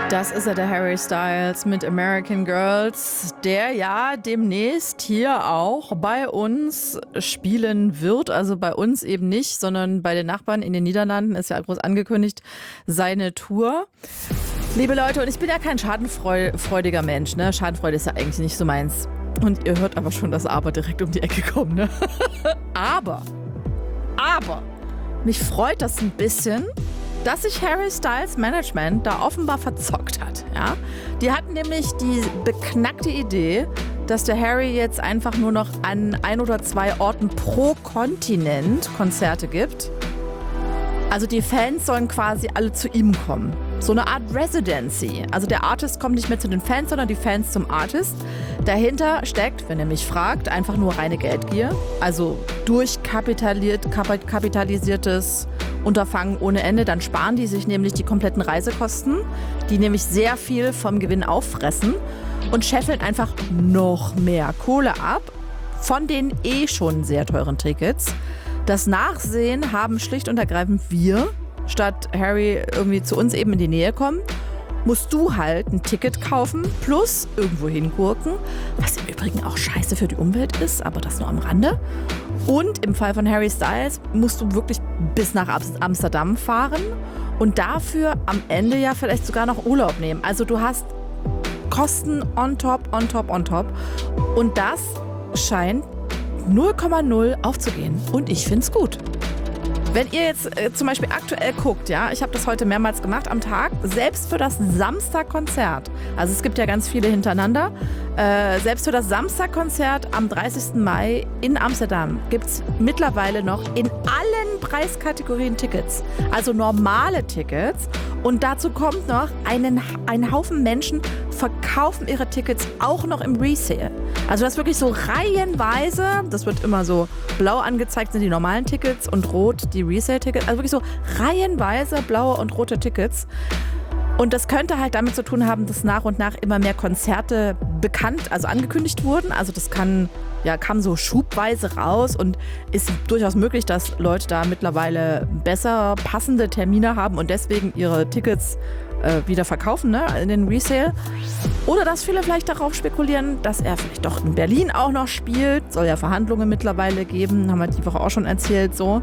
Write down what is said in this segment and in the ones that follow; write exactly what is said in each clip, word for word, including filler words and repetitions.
Das ist ja der Harry Styles mit American Girls, der ja demnächst hier auch bei uns spielen wird. Also bei uns eben nicht, sondern bei den Nachbarn in den Niederlanden ist ja groß angekündigt, seine Tour. Liebe Leute, und ich bin ja kein schadenfreudiger Mensch, ne? Schadenfreude ist ja eigentlich nicht so meins. Und ihr hört aber schon das Aber direkt um die Ecke kommen, ne? aber, aber, mich freut das ein bisschen, dass sich Harry Styles Management da offenbar verzockt hat. Ja? Die hatten nämlich die beknackte Idee, dass der Harry jetzt einfach nur noch an ein oder zwei Orten pro Kontinent Konzerte gibt. Also die Fans sollen quasi alle zu ihm kommen. So eine Art Residency. Also der Artist kommt nicht mehr zu den Fans, sondern die Fans zum Artist. Dahinter steckt, wenn ihr mich fragt, einfach nur reine Geldgier. Also durchkapitalisiertes kapitalisiertes Unterfangen ohne Ende. Dann sparen die sich nämlich die kompletten Reisekosten, die nämlich sehr viel vom Gewinn auffressen und scheffeln einfach noch mehr Kohle ab von den eh schon sehr teuren Tickets. Das Nachsehen haben schlicht und ergreifend wir. Statt Harry irgendwie zu uns eben in die Nähe kommen, musst du halt ein Ticket kaufen plus irgendwo hingurken, was im Übrigen auch scheiße für die Umwelt ist, aber das nur am Rande. Und im Fall von Harry Styles musst du wirklich bis nach Amsterdam fahren und dafür am Ende ja vielleicht sogar noch Urlaub nehmen. Also du hast Kosten on top, on top, on top. Und das scheint null Komma null aufzugehen. Und ich find's gut. Wenn ihr jetzt äh, zum Beispiel aktuell guckt, ja, ich habe das heute mehrmals gemacht am Tag, selbst für das Samstagkonzert, also es gibt ja ganz viele hintereinander, äh, selbst für das Samstagkonzert am dreißigsten Mai in Amsterdam gibt es mittlerweile noch in allen Preiskategorien Tickets, also normale Tickets. Und dazu kommt noch, einen, ein Haufen Menschen verkaufen ihre Tickets auch noch im Resale. Also das ist wirklich so reihenweise, das wird immer so blau angezeigt, sind die normalen Tickets und rot die Resale-Tickets. Also wirklich so reihenweise blaue und rote Tickets. Und das könnte halt damit zu tun haben, dass nach und nach immer mehr Konzerte bekannt, also angekündigt wurden. Also das kann, ja, kam so schubweise raus und ist durchaus möglich, dass Leute da mittlerweile besser passende Termine haben und deswegen ihre Tickets äh, wieder verkaufen, ne, in den Resale. Oder dass viele vielleicht darauf spekulieren, dass er vielleicht doch in Berlin auch noch spielt. Soll ja Verhandlungen mittlerweile geben, haben wir die Woche auch schon erzählt, so.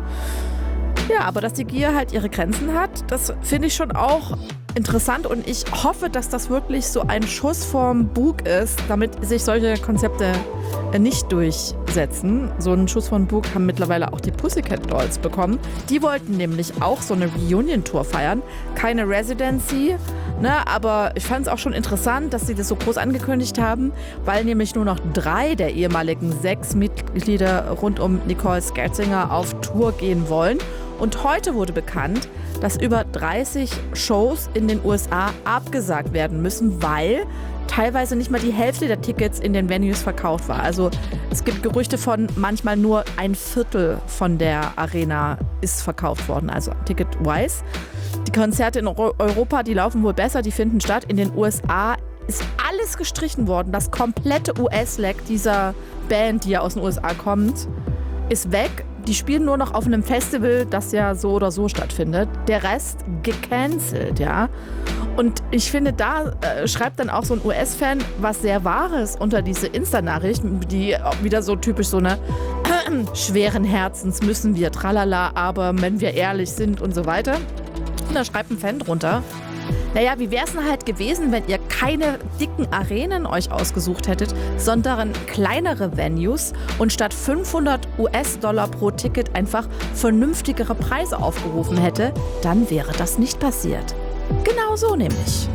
Ja, aber dass die Gier halt ihre Grenzen hat, das finde ich schon auch interessant und ich hoffe, dass das wirklich so ein Schuss vorm Bug ist, damit sich solche Konzepte nicht durchsetzen. So einen Schuss vorm Bug haben mittlerweile auch die Pussycat Dolls bekommen. Die wollten nämlich auch so eine Reunion-Tour feiern. Keine Residency, ne, aber ich fand es auch schon interessant, dass sie das so groß angekündigt haben, weil nämlich nur noch drei der ehemaligen sechs Mitglieder rund um Nicole Scherzinger auf Tour gehen wollen. Und heute wurde bekannt, dass über dreißig Shows in den U S A abgesagt werden müssen, weil teilweise nicht mal die Hälfte der Tickets in den Venues verkauft war. Also es gibt Gerüchte von manchmal nur ein Viertel von der Arena ist verkauft worden, also ticket-wise. Die Konzerte in Europa, die laufen wohl besser, die finden statt. In den U S A ist alles gestrichen worden. Das komplette U S-Leg dieser Band, die ja aus den U S A kommt, ist weg. Die spielen nur noch auf einem Festival, das ja so oder so stattfindet. Der Rest gecancelt, ja. Und ich finde, da äh, schreibt dann auch so ein U S-Fan was sehr Wahres unter diese Insta-Nachricht, die wieder so typisch so eine schweren Herzens müssen wir, tralala, aber wenn wir ehrlich sind und so weiter. Und da schreibt ein Fan drunter: Naja, wie wäre es denn halt gewesen, wenn ihr keine dicken Arenen euch ausgesucht hättet, sondern kleinere Venues und statt fünfhundert US-Dollar pro Ticket einfach vernünftigere Preise aufgerufen hätte, dann wäre das nicht passiert. Genau so nämlich.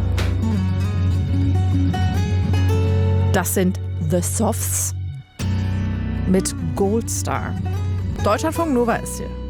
Das sind The Softs mit Goldstar. Deutschlandfunk Nova ist hier.